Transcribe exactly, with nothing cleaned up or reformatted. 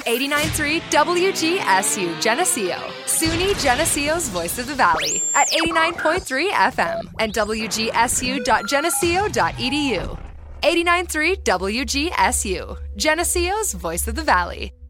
eighty-nine point three W G S U Geneseo, SUNY Geneseo's Voice of the Valley at eighty-nine point three F M and W G S U dot geneseo dot E D U. eighty-nine point three W G S U, Geneseo's Voice of the Valley.